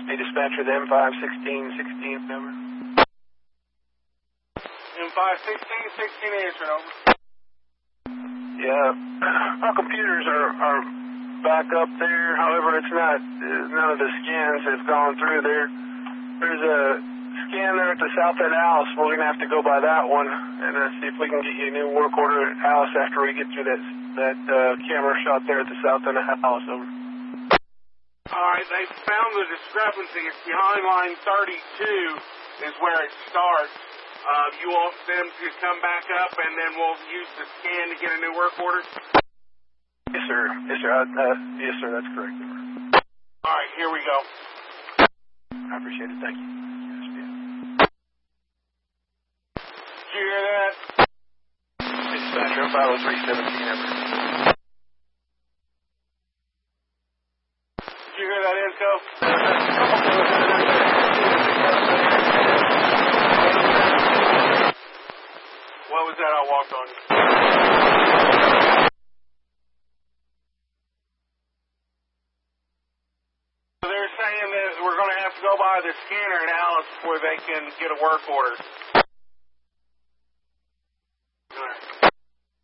Hey, dispatcher, the M51616 number. M51616 answering, over. Yeah, our computers are back up there. However, it's not, none of the scans have gone through there. There's a scan there at the south end of Alice. We're going to have to go by that one and see if we can get you a new work order at Alice after we get through that camera shot there at the south end of Alice, over. Alright, they found the discrepancy. It's behind line 32 is where it starts. You want them to come back up and then we'll use the scan to get a new work order? Yes, sir. Yes, sir. Yes, sir. That's correct. Alright, here we go. I appreciate it. Thank you. Did you hear that? Dispatcher, 50317, ever. Did you hear that, Enzo? What was that? I walked on you. They're saying that we're going to have to go by the scanner in Alice before they can get a work order.